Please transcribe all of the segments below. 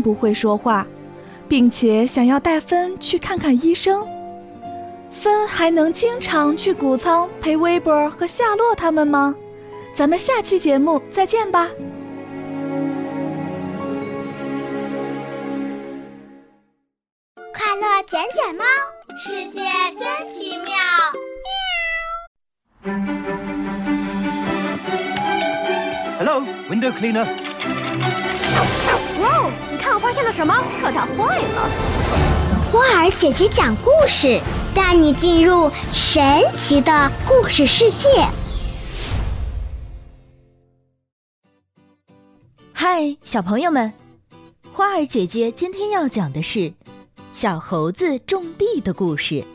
不会说话，并且想要带芬去看看医生。芬还能经常去谷仓陪威伯和夏洛他们吗？咱们下期节目再见吧。 快乐捡捡猫，世界真奇妙。 Hello, window cleaner. 哇，你看我发现了什么？可它坏了。 花儿姐姐讲故事，带你进入神奇的故事世界。 嗨，小朋友们，花儿姐姐今天要讲的是小猴子种地的故事。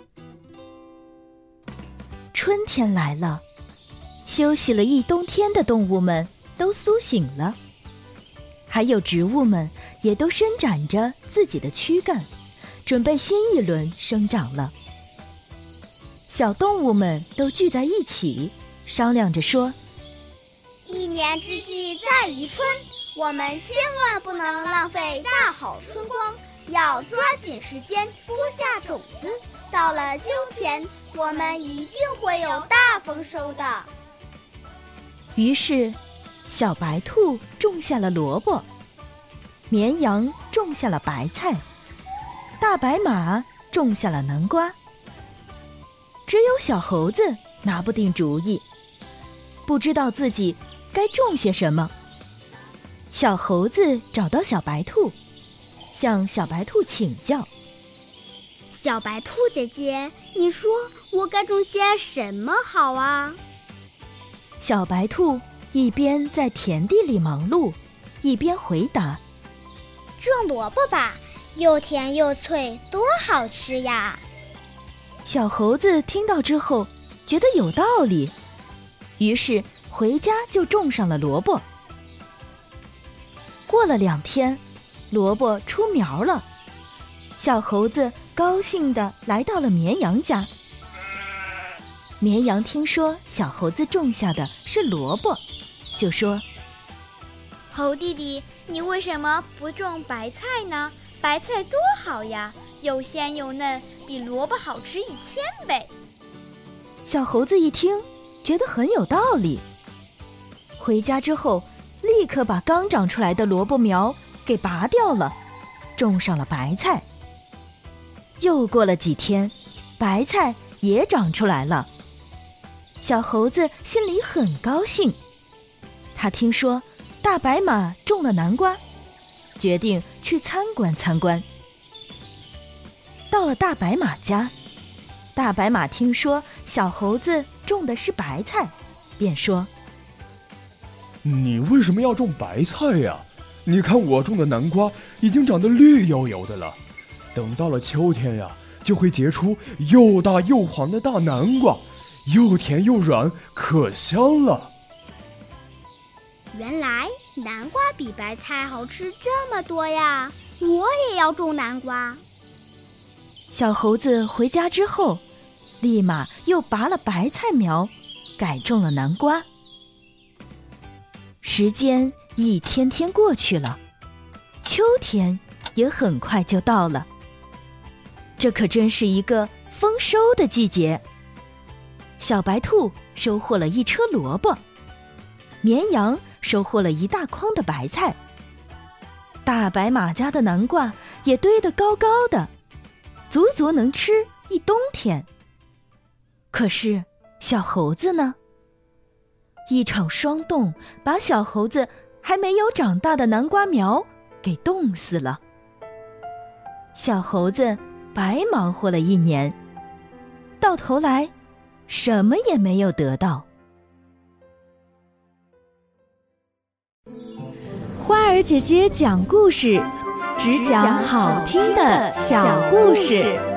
春天来了，休息了一冬天的动物们都苏醒了，还有植物们也都伸展着自己的躯干，准备新一轮生长了。小动物们都聚在一起，商量着说： 一年之计在于春，我们千万不能浪费大好春光，要抓紧时间播下种子，到了秋天，我们一定会有大丰收的。 于是小白兔种下了萝卜，绵羊种下了白菜，大白马种下了南瓜。只有小猴子拿不定主意，不知道自己该种些什么。小猴子找到小白兔，向小白兔请教： 小白兔姐姐，你说我该种些什么好啊？ 小白兔一边在田地里忙碌，一边回答： 种萝卜吧，又甜又脆，多好吃呀！ 小猴子听到之后觉得有道理，于是回家就种上了萝卜。过了2天，萝卜出苗了，小猴子高兴地来到了绵羊家。绵羊听说小猴子种下的是萝卜，就说： 猴弟弟，你为什么不种白菜呢？白菜多好呀，又鲜又嫩，比萝卜好吃1000倍。 小猴子一听，觉得很有道理。回家之后，立刻把刚长出来的萝卜苗给拔掉了，种上了白菜。又过了几天，白菜也长出来了。小猴子心里很高兴，他听说大白马种了南瓜，决定去参观参观。到了大白马家，大白马听说小猴子种的是白菜，便说： 你为什么要种白菜呀？你看我种的南瓜已经长得绿油油的了，等到了秋天呀，就会结出又大又黄的大南瓜，又甜又软，可香了。 原来南瓜比白菜好吃这么多呀，我也要种南瓜。 小猴子回家之后，立马又拔了白菜苗，改种了南瓜。时间一天天过去了，秋天也很快就到了。这可真是一个丰收的季节。小白兔收获了一车萝卜，绵羊收获了一大筐的白菜，大白马家的南瓜也堆得高高的，足足能吃一冬天。可是小猴子呢？一场霜冻把小猴子还没有长大的南瓜苗给冻死了。小猴子白忙活了1年，到头来什么也没有得到。 花儿姐姐讲故事，只讲好听的小故事。